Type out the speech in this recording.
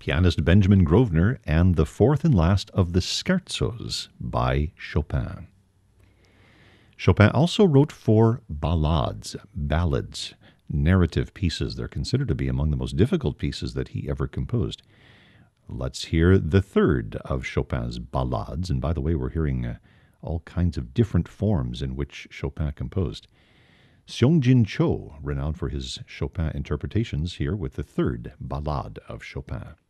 pianist Benjamin Grosvenor, and the fourth and last of the scherzos by Chopin. Chopin also wrote 4 ballades, narrative pieces. They're considered to be among the most difficult pieces that he ever composed. Let's hear the third of Chopin's ballades. And by the way, we're hearing all kinds of different forms in which Chopin composed. Seongjin Cho, renowned for his Chopin interpretations, here with the third ballade of Chopin.